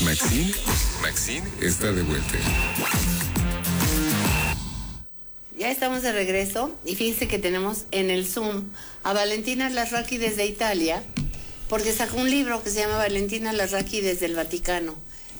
Maxine está de vuelta. Ya estamos de regreso y fíjense que tenemos en el Zoom a Valentina Larraqui desde Italia, porque sacó un libro que se llama Valentina Larraqui desde el Vaticano.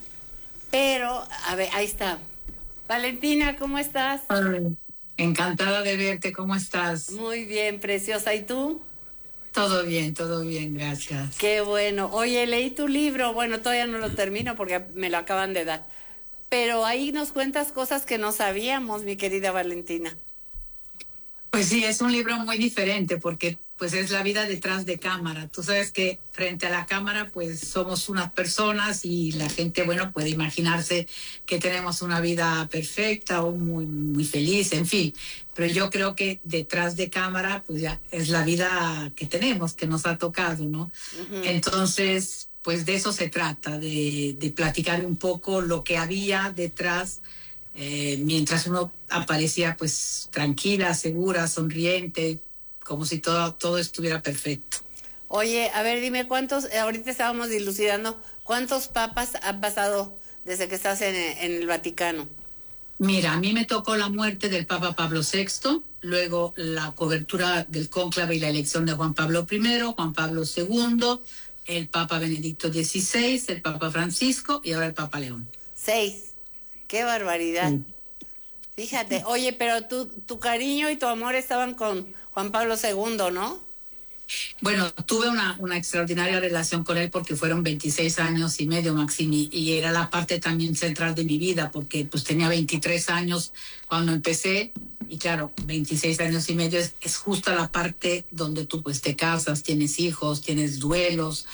Pero, a ver, ahí está. Valentina, ¿cómo estás? Encantada de verte, ¿cómo estás? Muy bien, preciosa. ¿Y tú? Todo bien, gracias. Qué bueno. Oye, leí tu libro, bueno, todavía no lo termino porque me lo acaban de dar. Pero ahí nos cuentas cosas que no sabíamos, mi querida Valentina. Pues sí, es un libro muy diferente porque pues es la vida detrás de cámara. Tú sabes que frente a la cámara pues somos unas personas y la gente, bueno, puede imaginarse que tenemos una vida perfecta o muy feliz, en fin. Pero yo creo que detrás de cámara pues ya es la vida que tenemos, que nos ha tocado, ¿no? Uh-huh. Entonces, pues de eso se trata, de platicar un poco lo que había detrás. Mientras uno aparecía pues tranquila, segura, sonriente, como si todo estuviera perfecto. Oye, a ver, dime cuántos, ahorita estábamos dilucidando, ¿cuántos papas han pasado desde que estás en el Vaticano? Mira, a mí me tocó la muerte del Papa Pablo VI, luego la cobertura del cónclave y la elección de Juan Pablo I, Juan Pablo II, el Papa Benedicto XVI, el Papa Francisco y ahora el Papa León. 6. ¡Qué barbaridad! Sí. Fíjate, oye, pero tu cariño y tu amor estaban con Juan Pablo II, ¿no? Bueno, tuve una extraordinaria relación con él porque fueron 26 años y medio, Maxine, y era la parte también central de mi vida porque pues tenía 23 años cuando empecé y claro, 26 años y medio es justo la parte donde tú pues te casas, tienes hijos, tienes duelos.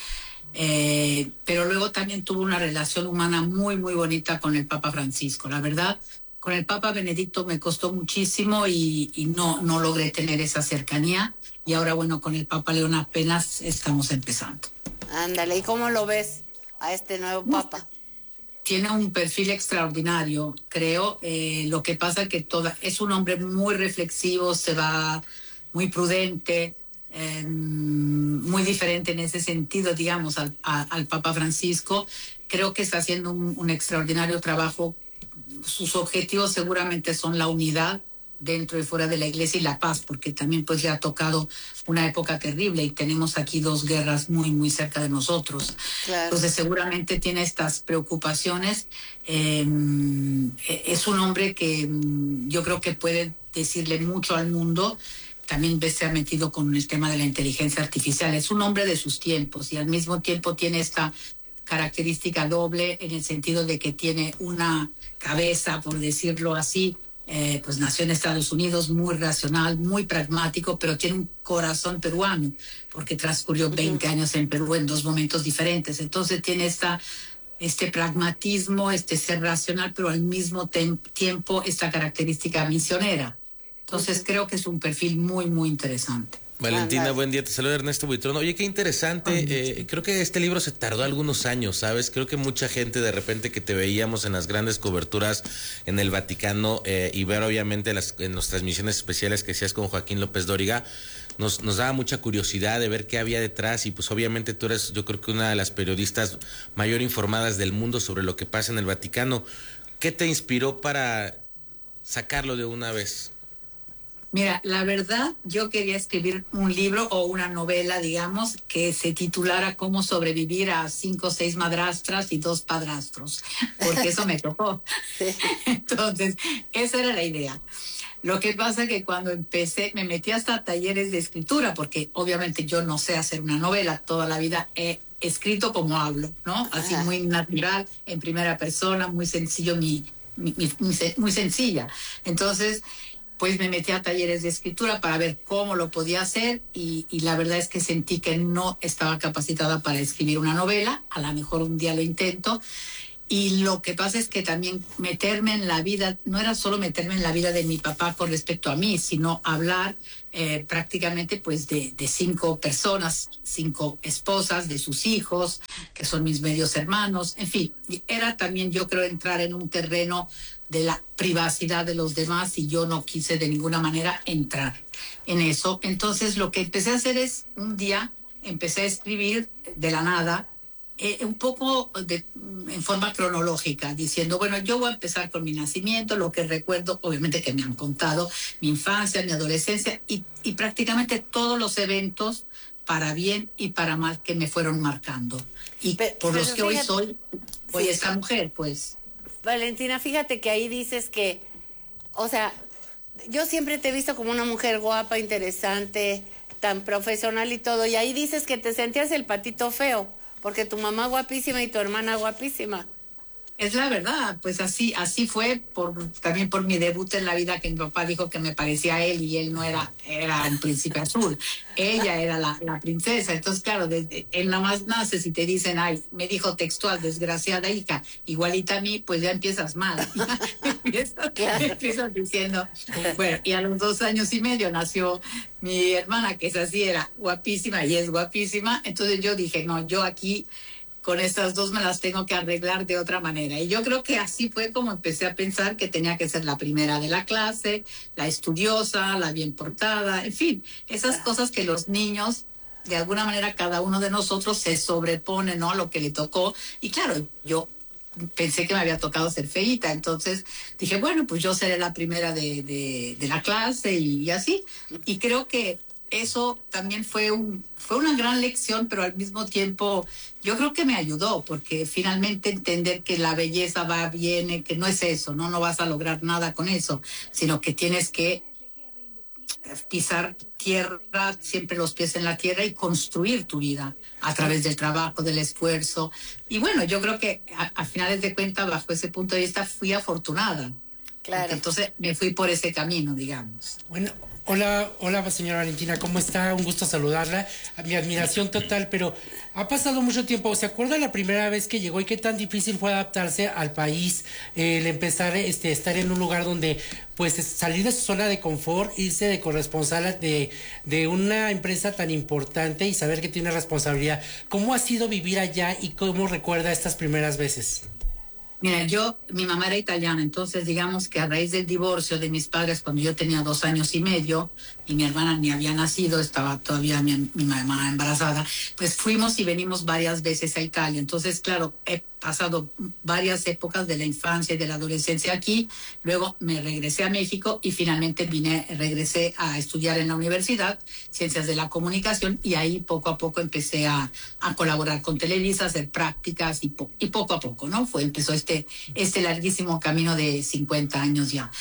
Pero luego también tuve una relación humana muy bonita con el Papa Francisco. La verdad, con el Papa Benedicto me costó muchísimo y no logré tener esa cercanía. Y ahora, bueno, con el Papa León apenas estamos empezando. Ándale, ¿y cómo lo ves a este nuevo Papa? Tiene un perfil extraordinario, creo. Lo que pasa es que es un hombre muy reflexivo, se va muy prudente. Muy diferente en ese sentido, digamos, al Papa Francisco. Creo que está haciendo un extraordinario trabajo. Sus objetivos seguramente son la unidad dentro y fuera de la Iglesia y la paz, porque también pues le ha tocado una época terrible y tenemos aquí 2 guerras muy cerca de nosotros. Claro. Entonces seguramente tiene estas preocupaciones. Es un hombre que yo creo que puede decirle mucho al mundo. También se ha metido con el tema de la inteligencia artificial. Es un hombre de sus tiempos y al mismo tiempo tiene esta característica doble en el sentido de que tiene una cabeza, por decirlo así, pues nació en Estados Unidos, muy racional, muy pragmático, pero tiene un corazón peruano, porque transcurrió 20 años en Perú en 2 momentos diferentes. Entonces tiene este pragmatismo, ser racional, pero al mismo tiempo esta característica misionera. Entonces creo que es un perfil muy interesante. Valentina, buen día, te saluda Ernesto Buitrón. Oye, qué interesante, creo que este libro se tardó algunos años, ¿sabes? Creo que mucha gente de repente que te veíamos en las grandes coberturas en el Vaticano y ver obviamente en las transmisiones especiales que hacías con Joaquín López Dóriga, nos daba mucha curiosidad de ver qué había detrás y pues obviamente tú eres, yo creo que una de las periodistas mayor informadas del mundo sobre lo que pasa en el Vaticano. ¿Qué te inspiró para sacarlo de una vez? Mira, la verdad, yo quería escribir un libro o una novela, digamos, que se titulara Cómo sobrevivir a 5 o 6 madrastras y 2 padrastros, porque eso me tocó. Entonces, esa era la idea. Lo que pasa es que cuando empecé, me metí hasta talleres de escritura, porque obviamente yo no sé hacer una novela, toda la vida he escrito como hablo, ¿no? Así muy natural, en primera persona, muy sencillo, muy sencilla. Entonces, pues me metí a talleres de escritura para ver cómo lo podía hacer y la verdad es que sentí que no estaba capacitada para escribir una novela. A lo mejor un día lo intento. Y lo que pasa es que también meterme en la vida, no era solo meterme en la vida de mi papá con respecto a mí, sino hablar prácticamente pues de 5 personas, 5 esposas, de sus hijos, que son mis medios hermanos, en fin, era también yo creo entrar en un terreno de la privacidad de los demás y yo no quise de ninguna manera entrar en eso. Entonces lo que empecé a hacer es un día empecé a escribir de la nada un poco en forma cronológica, diciendo, bueno, yo voy a empezar con mi nacimiento, lo que recuerdo, obviamente que me han contado, mi infancia, mi adolescencia y prácticamente todos los eventos para bien y para mal que me fueron marcando. Y por los que hoy soy, hoy sí, esta mujer, pues. Valentina, fíjate que ahí dices que, o sea, yo siempre te he visto como una mujer guapa, interesante, tan profesional y todo, y ahí dices que te sentías el patito feo, porque tu mamá guapísima y tu hermana guapísima. Es la verdad, pues así fue también por mi debut en la vida, que mi papá dijo que me parecía a él y él no era un príncipe azul, ella era la princesa. Entonces, claro, él nada más naces y te dicen, ay, me dijo textual, desgraciada hija, igualita a mí, pues ya empiezas mal. empiezas diciendo, bueno, y a los 2 años y medio nació mi hermana, que es así, era guapísima y es guapísima. Entonces yo dije, no, yo aquí con estas dos me las tengo que arreglar de otra manera. Y yo creo que así fue como empecé a pensar que tenía que ser la primera de la clase, la estudiosa, la bien portada, en fin, esas cosas que los niños, de alguna manera cada uno de nosotros se sobrepone, ¿no? Lo que le tocó. Y claro, yo pensé que me había tocado ser feíta, entonces dije, bueno, pues yo seré la primera de la clase y así. Y creo que eso también fue una gran lección, pero al mismo tiempo yo creo que me ayudó, porque finalmente entender que la belleza va, viene, que no es eso, no vas a lograr nada con eso, sino que tienes que pisar tierra, siempre los pies en la tierra y construir tu vida a través del trabajo, del esfuerzo. Y bueno, yo creo que a finales de cuentas, bajo ese punto de vista, fui afortunada. Claro. Entonces me fui por ese camino, digamos. Bueno, hola señora Valentina, ¿cómo está? Un gusto saludarla, mi admiración total, pero ha pasado mucho tiempo. ¿Se acuerda la primera vez que llegó y qué tan difícil fue adaptarse al país, el empezar estar en un lugar donde pues salir de su zona de confort, irse de corresponsal de una empresa tan importante y saber que tiene responsabilidad? ¿Cómo ha sido vivir allá y cómo recuerda estas primeras veces? Mira, mi mamá era italiana, entonces digamos que a raíz del divorcio de mis padres cuando yo tenía 2 años y medio y mi hermana ni había nacido, estaba todavía mi mamá embarazada, pues fuimos y venimos varias veces a Italia. Entonces, claro, he pasado varias épocas de la infancia y de la adolescencia aquí, luego me regresé a México y finalmente regresé a estudiar en la universidad, Ciencias de la Comunicación, y ahí poco a poco empecé a colaborar con Televisa, a hacer prácticas y poco a poco, ¿no? Empezó este larguísimo camino de 50 años ya.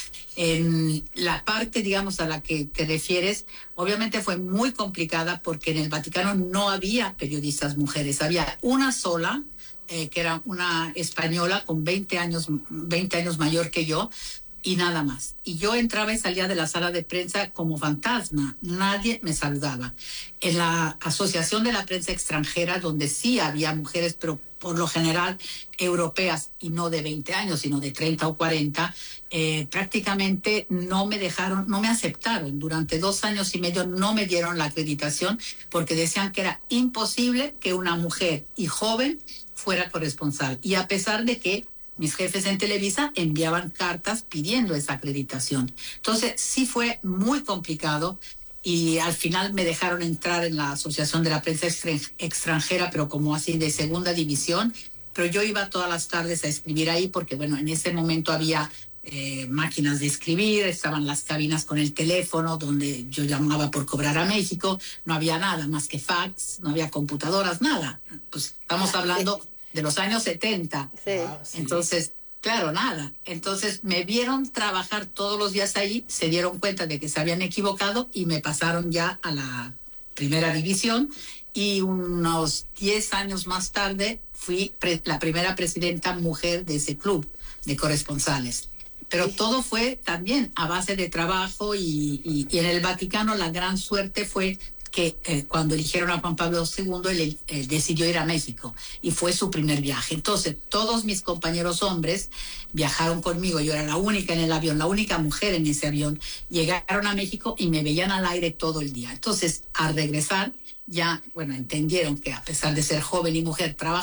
En la parte, digamos, a la que te refieres, obviamente fue muy complicada porque en el Vaticano no había periodistas mujeres, había una sola, que era una española con 20 años mayor que yo, y nada más. Y yo entraba y salía de la sala de prensa como fantasma, nadie me saludaba. En la Asociación de la Prensa Extranjera, donde sí había mujeres, pero por lo general europeas y no de 20 años, sino de 30 o 40, prácticamente no me aceptaron. Durante 2 años y medio no me dieron la acreditación porque decían que era imposible que una mujer y joven fuera corresponsal. Y a pesar de que mis jefes en Televisa enviaban cartas pidiendo esa acreditación. Entonces sí fue muy complicado y al final me dejaron entrar en la Asociación de la Prensa Extranjera, pero como así de segunda división. Pero yo iba todas las tardes a escribir ahí porque, bueno, en ese momento había máquinas de escribir, estaban las cabinas con el teléfono donde yo llamaba por cobrar a México, no había nada más que fax, no había computadoras, nada. Pues estamos hablando de los años 70. Sí. Entonces, claro, nada. Entonces me vieron trabajar todos los días ahí, se dieron cuenta de que se habían equivocado y me pasaron ya a la primera división y unos 10 años más tarde fui la primera presidenta mujer de ese club de corresponsales. Pero todo fue también a base de trabajo y en el Vaticano la gran suerte fue que cuando eligieron a Juan Pablo II, él decidió ir a México y fue su primer viaje. Entonces, todos mis compañeros hombres viajaron conmigo, yo era la única en el avión, la única mujer en ese avión, llegaron a México y me veían al aire todo el día. Entonces, al regresar, ya, bueno, entendieron que a pesar de ser joven y mujer,